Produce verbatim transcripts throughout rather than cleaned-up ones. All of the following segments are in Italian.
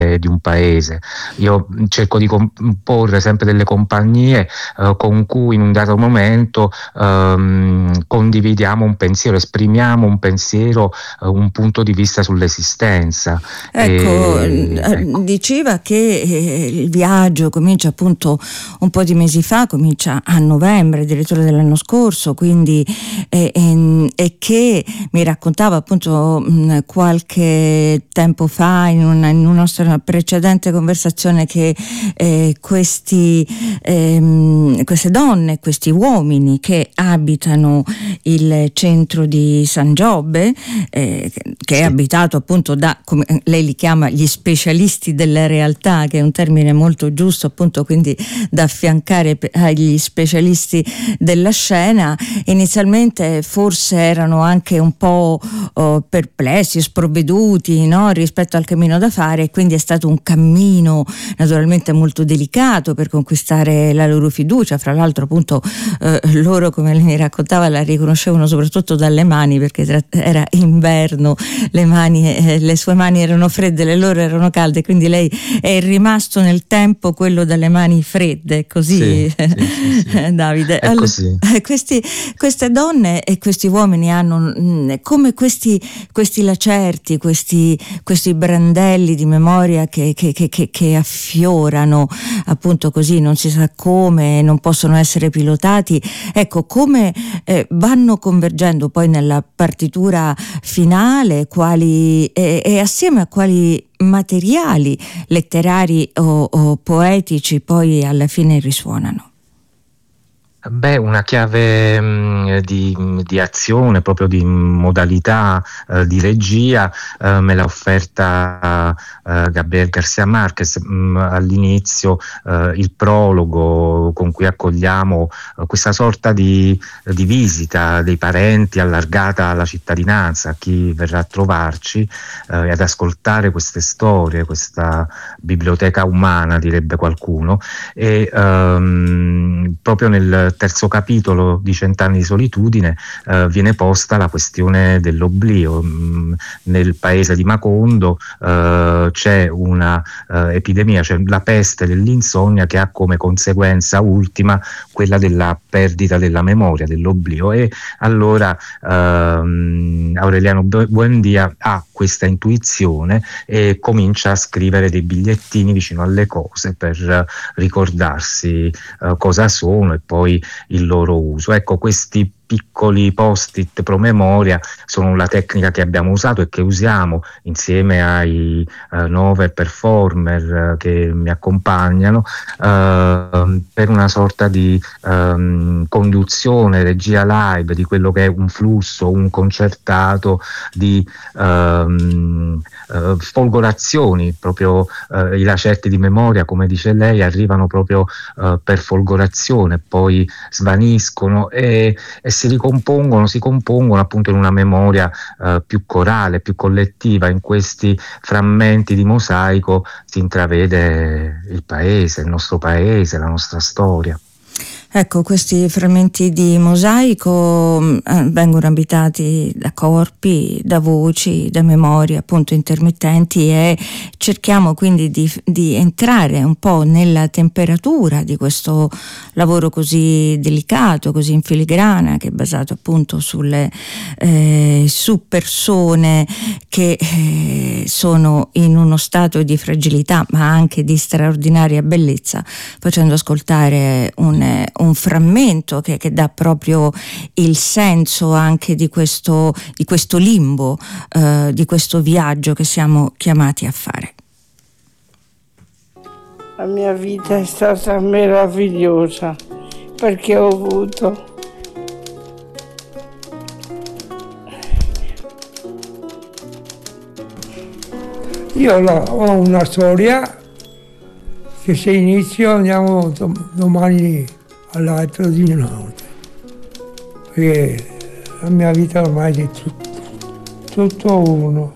di un paese. Io cerco di comporre sempre delle compagnie eh, con cui in un dato momento ehm, condividiamo un pensiero, esprimiamo un pensiero, eh, un punto di vista sull'esistenza. Ecco, e, ecco. Diceva che eh, il viaggio comincia appunto un po' di mesi fa, comincia a novembre addirittura dell'anno scorso, quindi eh, e, e che mi raccontava appunto mh, qualche tempo fa in una, in una nostra precedente conversazione che eh, questi ehm, queste donne, questi uomini che abitano il centro di San Giobbe, eh, che Sì. è abitato appunto da, come lei li chiama, gli specialisti della realtà, che è un termine molto giusto appunto, quindi da affiancare agli specialisti della scena, inizialmente forse erano anche un po' oh, perplessi, sprovveduti, no? rispetto al cammino da fare, e quindi è stato un cammino naturalmente molto delicato per conquistare la loro fiducia. Fra l'altro appunto eh, loro, come lei mi raccontava, la riconoscevano soprattutto dalle mani, perché era inverno, le mani eh, le sue mani erano fredde, le loro erano calde, quindi lei è rimasto nel tempo quello dalle mani fredde, così sì, sì, sì, sì. Davide. È così. Questi, queste donne e questi uomini hanno mh, come questi, questi lacerti, questi, questi brandelli di memoria che, che, che, che, che affiorano appunto così, non si sa come, non possono essere pilotati. Ecco, come eh, vanno convergendo poi nella partitura finale, quali e, e assieme a quali materiali letterari o, o poetici poi alla fine risuonano? Beh, una chiave mh, di, di azione, proprio di modalità eh, di regia, eh, me l'ha offerta eh, Gabriel García Márquez mh, all'inizio, eh, il prologo con cui accogliamo eh, questa sorta di, di visita dei parenti allargata alla cittadinanza, a chi verrà a trovarci eh, e ad ascoltare queste storie, questa biblioteca umana, direbbe qualcuno, e ehm, proprio nel terzo capitolo di Cent'anni di solitudine eh, viene posta la questione dell'oblio. Mm, nel paese di Macondo eh, c'è una eh, epidemia, cioè la peste dell'insonnia, che ha come conseguenza ultima quella della perdita della memoria, dell'oblio, e allora ehm, Aureliano Buendia ha questa intuizione e comincia a scrivere dei bigliettini vicino alle cose per ricordarsi eh, cosa sono e poi il loro uso. Ecco, questi piccoli post-it promemoria sono la tecnica che abbiamo usato e che usiamo insieme ai uh, novel performer uh, che mi accompagnano uh, per una sorta di um, conduzione, regia live di quello che è un flusso, un concertato di um, uh, folgorazioni. Proprio uh, i lacerti di memoria, come dice lei, arrivano proprio uh, per folgorazione, poi svaniscono e, e si ricompongono, si compongono appunto in una memoria eh, più corale, più collettiva. In questi frammenti di mosaico si intravede il paese, il nostro paese, la nostra storia. Ecco, questi frammenti di mosaico eh, vengono abitati da corpi, da voci, da memorie appunto intermittenti, e cerchiamo quindi di, di entrare un po' nella temperatura di questo lavoro così delicato, così in filigrana, che è basato appunto sulle eh, su persone che eh, sono in uno stato di fragilità ma anche di straordinaria bellezza, facendo ascoltare un un frammento che, che dà proprio il senso anche di questo, di questo limbo, eh, di questo viaggio che siamo chiamati a fare. La mia vita è stata meravigliosa perché ho avuto io ho una storia che se inizio andiamo domani all'altro di notte, perché la mia vita ormai è tutto, tutto uno.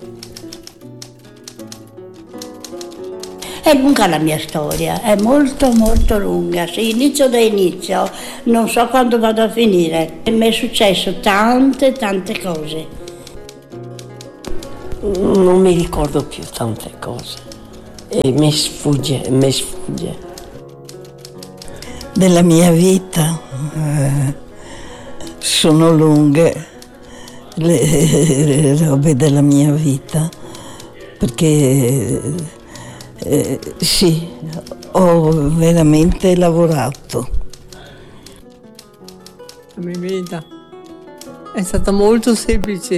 È lunga la mia storia, è molto molto lunga, se inizio da inizio non so quando vado a finire. Mi è successo tante tante cose. Non mi ricordo più tante cose. e mi sfugge, mi sfugge. Della mia vita eh, sono lunghe le, le robe della mia vita, perché eh, sì, ho veramente lavorato. La mia vita è stata molto semplice.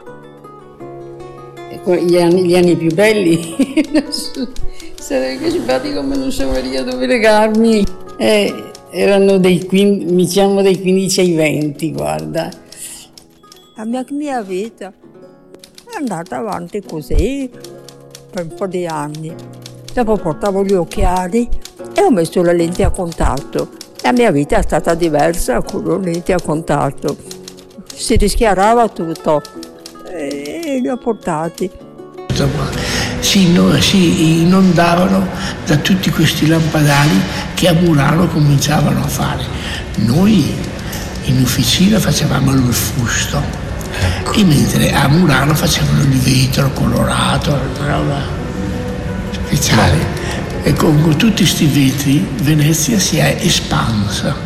Gli anni, gli anni più belli sarei cacciati come non sapevo dove legarmi. Eh, erano dei, diciamo dei quindici ai venti, guarda. La mia, mia vita è andata avanti così per un po' di anni. Dopo portavo gli occhiali e ho messo le lenti a contatto. La mia vita è stata diversa con le lenti a contatto. Si rischiarava tutto e li ho portati. Si, no, si inondavano da tutti questi lampadari che a Murano cominciavano a fare. Noi in officina facevamo il fusto, ecco. E mentre a Murano facevano il vetro colorato, una roba speciale. E con, con tutti questi vetri Venezia si è espansa.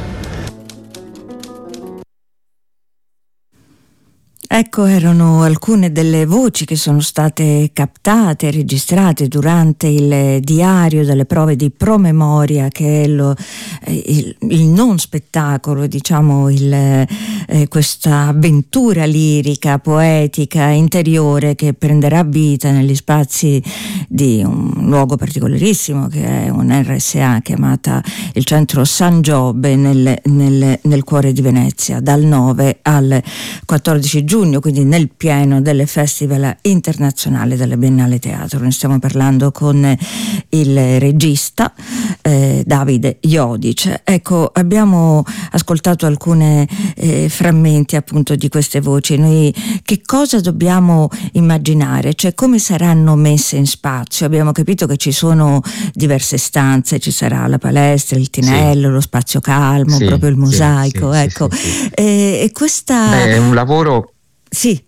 Ecco, erano alcune delle voci che sono state captate e registrate durante il diario delle prove di promemoria, che è lo, il, il non spettacolo, diciamo, il, eh, questa avventura lirica, poetica, interiore che prenderà vita negli spazi di un luogo particolarissimo che è un R S A chiamata il Centro San Giobbe nel, nel, nel cuore di Venezia, dal nove al quattordici giugno. Quindi nel pieno delle festival internazionali della Biennale Teatro. Ne stiamo parlando con il regista eh, Davide Jodic. Ecco, abbiamo ascoltato alcuni eh, frammenti appunto di queste voci. Noi che cosa dobbiamo immaginare? Cioè, come saranno messe in spazio? Abbiamo capito che ci sono diverse stanze, ci sarà la palestra, il tinello, sì. Lo spazio calmo, sì, proprio il mosaico, sì, sì, ecco. Sì, sì, sì. E, e questa Beh, è un lavoro. Sì.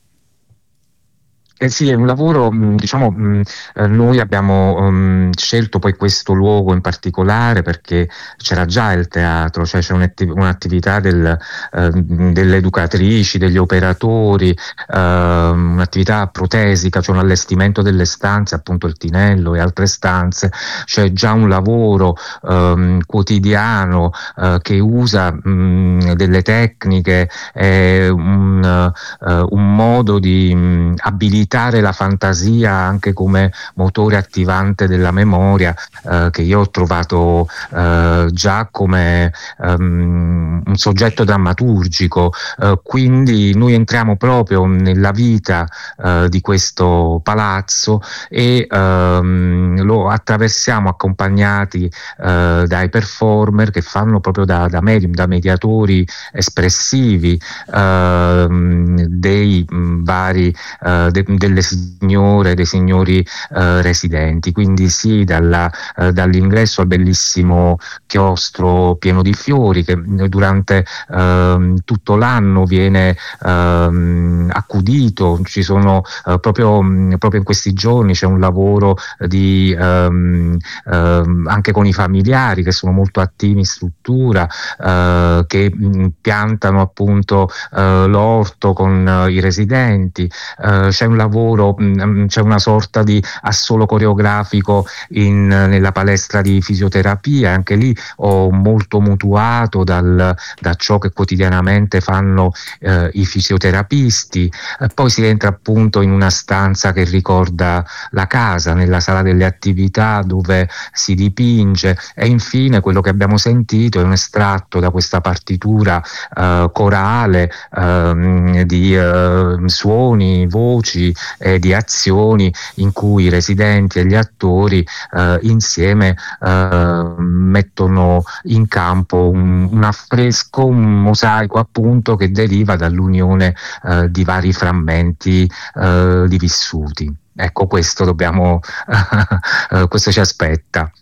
Eh sì, è un lavoro, diciamo, noi abbiamo um, scelto poi questo luogo in particolare perché c'era già il teatro, cioè c'è un'attiv- un'attività del, uh, delle educatrici, degli operatori, uh, un'attività protesica, cioè un allestimento delle stanze, appunto il tinello e altre stanze, c'è già un lavoro um, quotidiano uh, che usa um, delle tecniche, eh, un, uh, un modo di um, abilitare la fantasia anche come motore attivante della memoria, eh, che io ho trovato eh, già come um, un soggetto drammaturgico, eh, quindi noi entriamo proprio nella vita eh, di questo palazzo e ehm, lo attraversiamo accompagnati eh, dai performer che fanno proprio da, da medium, da mediatori espressivi eh, dei mh, vari eh, de, delle signore, dei signori eh, residenti, quindi sì, dalla, eh, dall'ingresso al bellissimo chiostro pieno di fiori che durante eh, tutto l'anno viene eh, accudito, ci sono eh, proprio, proprio in questi giorni c'è un lavoro di ehm, ehm, anche con i familiari che sono molto attivi in struttura, eh, che mh, piantano appunto eh, l'orto con eh, i residenti, eh, c'è un lavoro, mh, c'è una sorta di assolo coreografico in, nella palestra di fisioterapia, anche lì ho molto mutuato dal, da ciò che quotidianamente fanno eh, i fisioterapisti, eh, poi si entra appunto in una stanza che ricorda la casa, nella sala delle attività dove si dipinge, e infine quello che abbiamo sentito è un estratto da questa partitura eh, corale eh, di eh, suoni, voci e di azioni in cui i residenti e gli attori eh, insieme eh, mettono in campo un, un affresco, un mosaico appunto che deriva dall'unione eh, di vari frammenti eh, di vissuti. Ecco, questo dobbiamo, questo ci aspetta.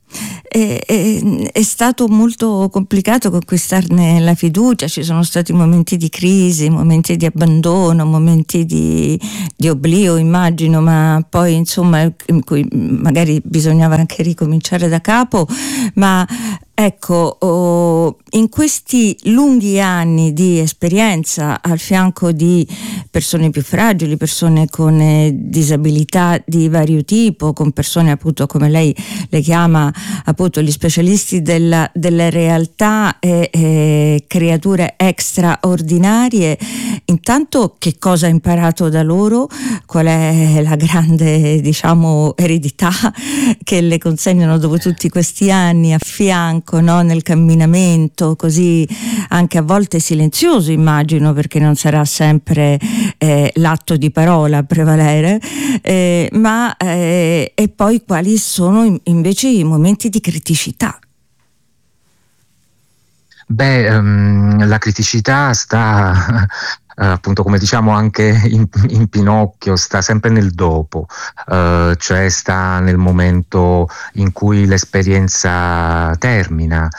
è, è, è stato molto complicato conquistarne la fiducia, ci sono stati momenti di crisi, momenti di abbandono, momenti di, di oblio, immagino, ma poi insomma in cui magari bisognava anche ricominciare da capo, ma ecco, oh, in questi lunghi anni di esperienza al fianco di persone più fragili, persone con eh, disabilità di vario tipo, con persone appunto come lei le chiama appunto gli specialisti della, delle realtà e, e creature straordinarie, intanto che cosa ha imparato da loro? Qual è la grande, diciamo, eredità che le consegnano dopo tutti questi anni a fianco, no? Nel camminamento così anche a volte silenzioso, immagino, perché non sarà sempre eh, l'atto di parola a prevalere, eh, ma eh, e poi quali sono invece i momenti di criticità? Beh, um, la criticità sta Uh, appunto, come diciamo anche in, in Pinocchio, sta sempre nel dopo, uh, cioè sta nel momento in cui l'esperienza termina.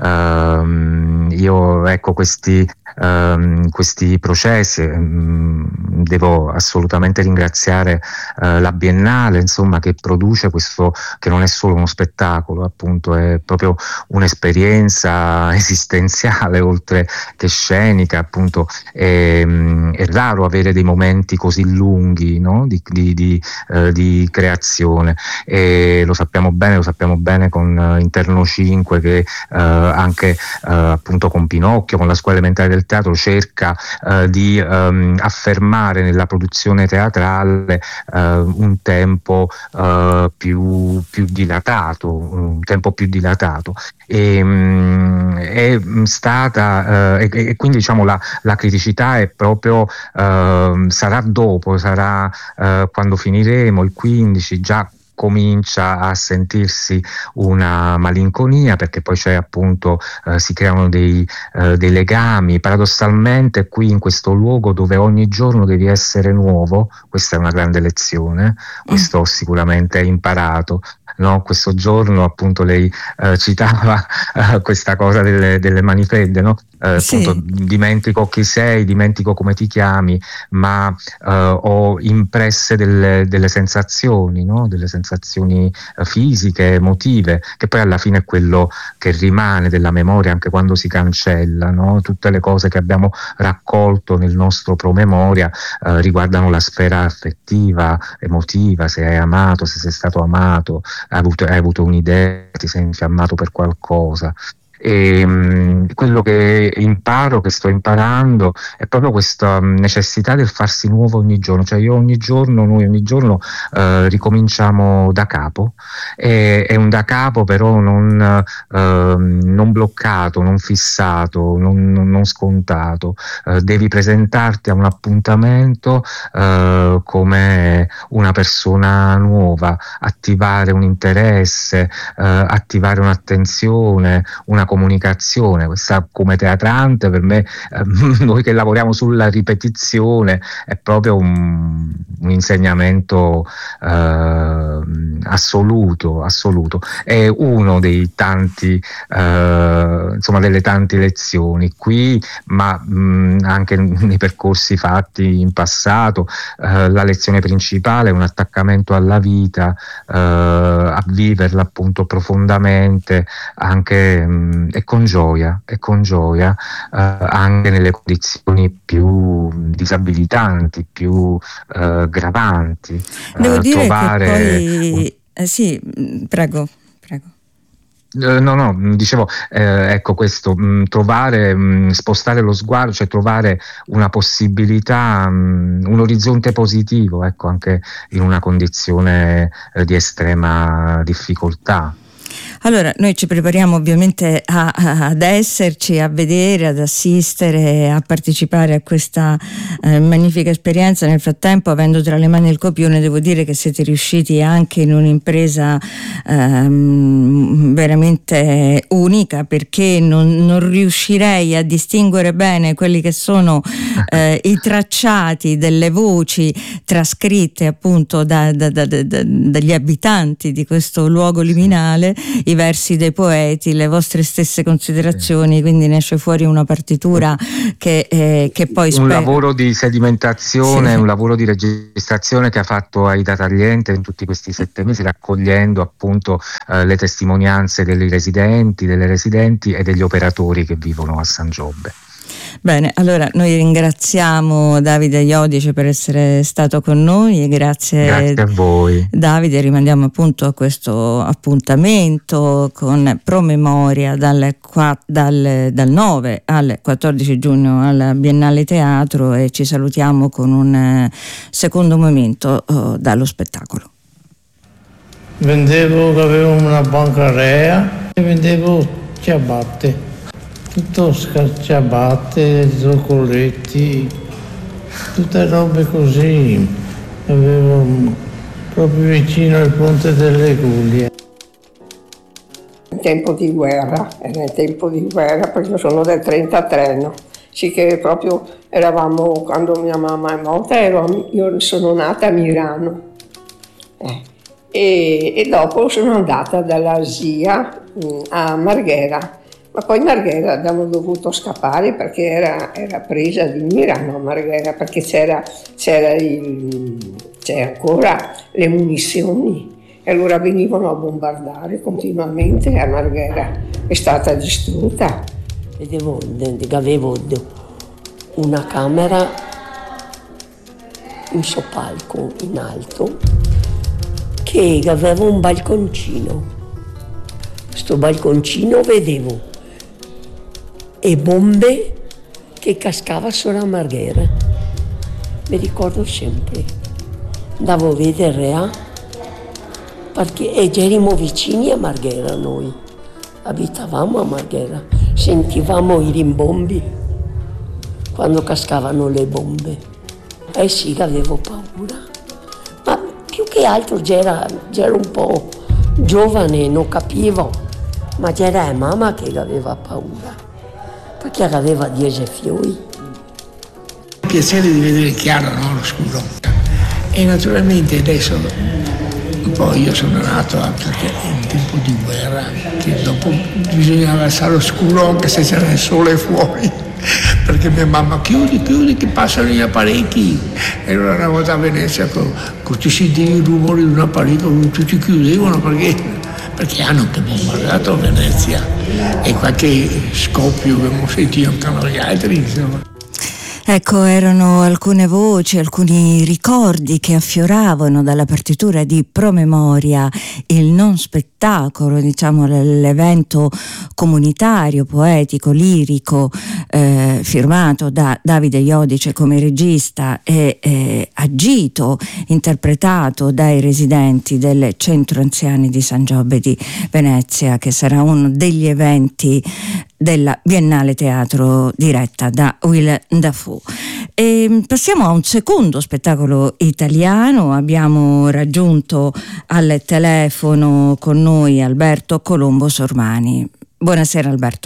Uh, io ecco questi Uh, questi processi, um, devo assolutamente ringraziare uh, la Biennale, insomma, che produce questo, che non è solo uno spettacolo, appunto è proprio un'esperienza esistenziale oltre che scenica, appunto è, um, è raro avere dei momenti così lunghi, no? di, di, di, uh, di creazione, e lo sappiamo bene, lo sappiamo bene con uh, Interno cinque, che uh, anche uh, appunto con Pinocchio, con la scuola elementare del teatro, cerca uh, di um, affermare nella produzione teatrale uh, un tempo uh, più, più dilatato, un tempo più dilatato. E, um, è stata uh, e, e quindi diciamo la, la criticità è proprio uh, sarà dopo, sarà uh, quando finiremo il quindici, già comincia a sentirsi una malinconia, perché poi c'è appunto eh, si creano dei, eh, dei legami. Paradossalmente qui in questo luogo dove ogni giorno devi essere nuovo, questa è una grande lezione, questo ho sicuramente imparato, no? Questo giorno appunto lei eh, citava eh, questa cosa delle, delle mani fredde, no? Eh, sì. Appunto, dimentico chi sei, dimentico come ti chiami, ma eh, ho impresse delle, delle sensazioni, no? Delle sensazioni eh, fisiche, emotive, che poi alla fine è quello che rimane della memoria anche quando si cancella, no? Tutte le cose che abbiamo raccolto nel nostro promemoria eh, riguardano la sfera affettiva, emotiva, se hai amato, se sei stato amato, hai avuto, hai avuto un'idea, ti sei infiammato per qualcosa. E mh, quello che imparo, che sto imparando, è proprio questa mh, necessità del farsi nuovo ogni giorno, cioè io ogni giorno, noi ogni giorno eh, ricominciamo da capo, e, è un da capo però non, eh, non bloccato, non fissato, non, non, non scontato, eh, devi presentarti a un appuntamento eh, come una persona nuova, attivare un interesse, eh, attivare un'attenzione, una comunicazione. Questa, come teatrante, per me, eh, noi che lavoriamo sulla ripetizione, è proprio un, un insegnamento eh, assoluto, assoluto. È uno dei tanti, eh, insomma, delle tante lezioni qui, ma mh, anche nei percorsi fatti in passato. Eh, la lezione principale è un attaccamento alla vita, eh, a viverla appunto profondamente, anche mh, e con gioia, e con gioia eh, anche nelle condizioni più disabilitanti, più eh, gravanti. Devo eh, dire trovare che poi un... eh, sì, prego, prego. Uh, no, no, dicevo, eh, ecco questo, mh, trovare, mh, spostare lo sguardo, cioè trovare una possibilità, mh, un orizzonte positivo, ecco, anche in una condizione eh, di estrema difficoltà. Allora, noi ci prepariamo ovviamente a, a, ad esserci, a vedere, ad assistere, a partecipare a questa eh, magnifica esperienza. Nel frattempo, avendo tra le mani il copione, devo dire che siete riusciti anche in un'impresa ehm, veramente unica, perché non, non riuscirei a distinguere bene quelli che sono eh, i tracciati delle voci trascritte appunto da, da, da, da, dagli abitanti di questo luogo liminale. i versi dei poeti, le vostre stesse considerazioni, quindi ne esce fuori una partitura che, eh, che poi un spe- lavoro di sedimentazione, sì. un lavoro di registrazione che ha fatto Aida Tagliente in tutti questi sette mesi, raccogliendo appunto eh, le testimonianze dei residenti, delle residenti e degli operatori che vivono a San Giobbe. Bene, allora noi ringraziamo Davide Iodice per essere stato con noi e grazie, grazie a voi Davide, rimandiamo appunto a questo appuntamento con Promemoria dal, dal, dal nove al quattordici giugno alla Biennale Teatro e ci salutiamo con un secondo momento uh, dallo spettacolo. Vendevo, avevo una banca rea e vendevo ciabatte. Tutto ciabatte, zoccoletti, tutte robe così. Avevo proprio vicino al ponte delle Guglie. In tempo di guerra, era in tempo di guerra perché io sono del trentatré, no? Sì che proprio eravamo, quando mia mamma è morta, ero, io sono nata a Milano. Eh. E, e dopo sono andata dalla zia mh, a Marghera. Ma poi Marghera abbiamo dovuto scappare perché era, era presa di mira, no, Marghera, perché c'era, c'era, il, c'era ancora le munizioni e allora venivano a bombardare continuamente a Marghera, è stata distrutta. Vedevo, avevo una camera in soppalco in alto che aveva un balconcino. Sto balconcino vedevo e bombe che cascava sulla Marghera. Mi ricordo sempre. Andavo a vedere, eh? Perché eravamo vicini a Marghera noi. Abitavamo a Marghera. Sentivamo i rimbombi quando cascavano le bombe. Eh sì, avevo paura. Ma più che altro c'era, c'era un po' giovane, non capivo. Ma c'era la mamma che aveva paura. Perché aveva dieci fiori. Il piacere di vedere chiaro, no, l'oscuro. E naturalmente adesso, poi io sono nato anche in tempo di guerra, che dopo bisognava stare all'oscuro anche se c'era il sole fuori, perché mia mamma chiudi, chiudi che passano gli apparecchi. E allora una volta a Venezia, con, con ti sentivi il rumore di un apparecchio, tutti chiudevano perché... perché hanno anche bombardato Venezia e qualche scoppio che abbiamo sentito anche gli altri, insomma. Ecco, erano alcune voci, alcuni ricordi che affioravano dalla partitura di Promemoria, il non spettacolo, diciamo l'evento comunitario, poetico, lirico, eh, firmato da Davide Iodice come regista e eh, agito, interpretato dai residenti del Centro Anziani di San Giobbe di Venezia, che sarà uno degli eventi della Biennale Teatro diretta da Will Dafoe. E passiamo a un secondo spettacolo italiano. Abbiamo raggiunto al telefono con noi Alberto Colombo Sormani. Buonasera Alberto.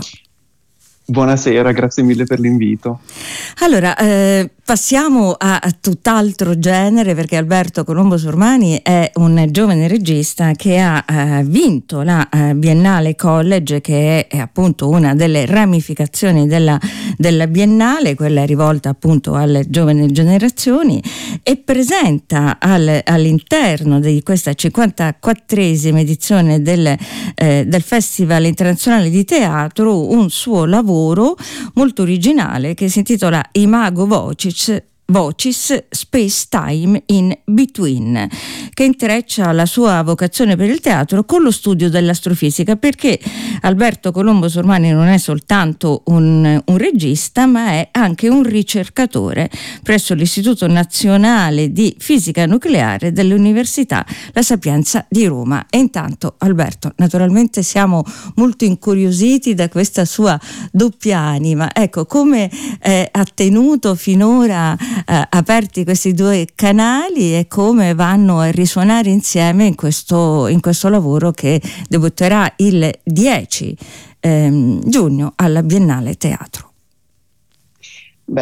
Buonasera, grazie mille per l'invito. Allora, eh, passiamo a, a tutt'altro genere, perché Alberto Colombo Sormani è un giovane regista che ha eh, vinto la eh, Biennale College, che è, è appunto una delle ramificazioni della, della Biennale, quella rivolta appunto alle giovani generazioni, e presenta al, all'interno di questa cinquantaquattresima edizione del, eh, del Festival Internazionale di Teatro un suo lavoro molto originale che si intitola Imago Vocis, Vocis Space Time in Between, che intreccia la sua vocazione per il teatro con lo studio dell'astrofisica, perché Alberto Colombo Sormani non è soltanto un, un regista, ma è anche un ricercatore presso l'Istituto Nazionale di Fisica Nucleare dell'Università La Sapienza di Roma. E intanto, Alberto, naturalmente siamo molto incuriositi da questa sua doppia anima. Ecco, come eh, ha tenuto finora Eh, aperti questi due canali e come vanno a risuonare insieme in questo, in questo lavoro che debutterà il dieci ehm, giugno alla Biennale Teatro. Beh,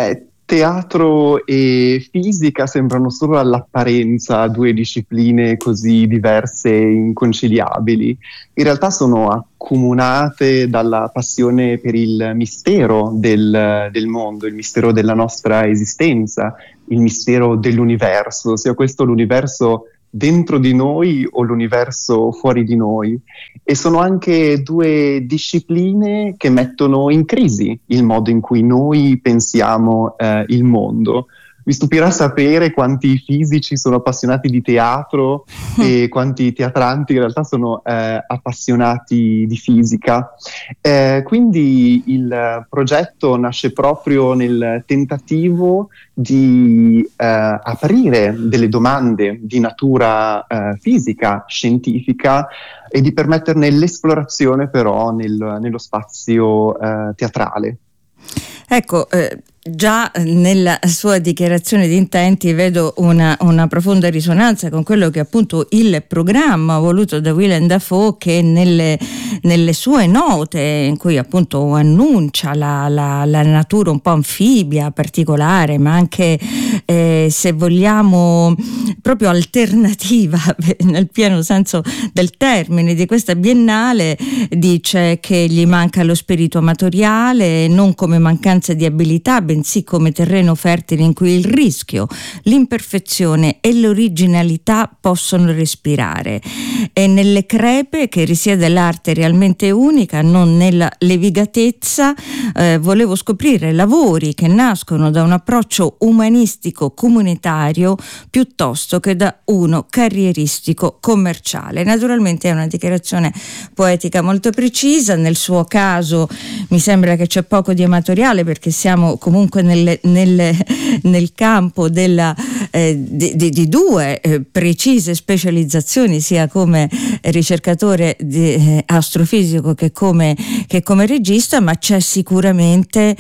teatro e fisica sembrano solo all'apparenza due discipline così diverse e inconciliabili. In realtà sono accomunate dalla passione per il mistero del, del mondo, il mistero della nostra esistenza, il mistero dell'universo, sia questo l'universo dentro di noi o l'universo fuori di noi. E sono anche due discipline che mettono in crisi il modo in cui noi pensiamo eh, il mondo. Vi stupirà sapere quanti fisici sono appassionati di teatro e quanti teatranti in realtà sono eh, appassionati di fisica. Eh, quindi il progetto nasce proprio nel tentativo di eh, aprire delle domande di natura eh, fisica, scientifica, e di permetterne l'esplorazione però nel, nello spazio eh, teatrale. Ecco, eh, già nella sua dichiarazione di intenti vedo una, una profonda risonanza con quello che è appunto il programma voluto da Willem Dafoe, che nelle, nelle sue note, in cui appunto annuncia la, la, la natura un po' anfibia, particolare, ma anche eh, se vogliamo proprio alternativa nel pieno senso del termine di questa biennale, dice che gli manca lo spirito amatoriale, non come mancanza di abilità, bensì come terreno fertile in cui il rischio, l'imperfezione e l'originalità possono respirare. E nelle crepe che risiede l'arte realmente unica, non nella levigatezza. Eh, volevo scoprire lavori che nascono da un approccio umanistico comunitario piuttosto che da uno carrieristico commerciale. Naturalmente è una dichiarazione poetica molto precisa. Nel suo caso mi sembra che c'è poco di amatoriale, perché siamo comunque nelle, nelle, nel campo della, eh, di, di, di due eh, precise specializzazioni, sia come ricercatore di, eh, astrofisico che come, che come regista, ma c'è sicuramente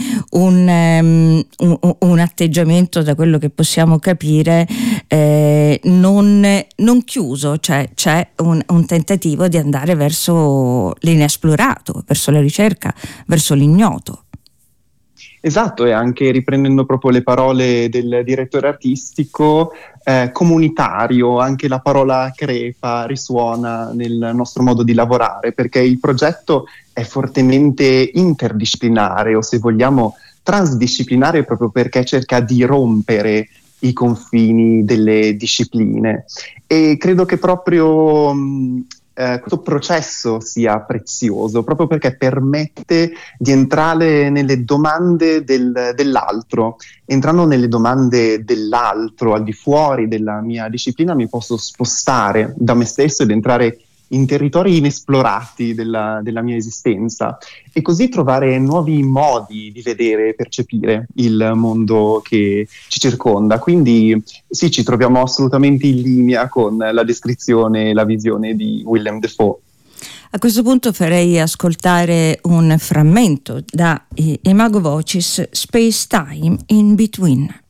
un, um, un, un atteggiamento, da quello che possiamo capire, eh, non, non chiuso, cioè c'è un, un tentativo di andare verso l'inesplorato, verso la ricerca, verso l'ignoto. Esatto, e anche riprendendo proprio le parole del direttore artistico, eh, comunitario, anche la parola crepa risuona nel nostro modo di lavorare, perché il progetto è fortemente interdisciplinare, o se vogliamo transdisciplinare, proprio perché cerca di rompere i confini delle discipline. E credo che proprio mh, Eh, questo processo sia prezioso, proprio perché permette di entrare nelle domande del, dell'altro. Entrando nelle domande dell'altro, al di fuori della mia disciplina, mi posso spostare da me stesso ed entrare in territori inesplorati della, della mia esistenza, e così trovare nuovi modi di vedere e percepire il mondo che ci circonda. Quindi sì, ci troviamo assolutamente in linea con la descrizione e la visione di Willem Dafoe. A questo punto farei ascoltare un frammento da Imago Vocis, Space Time in Between.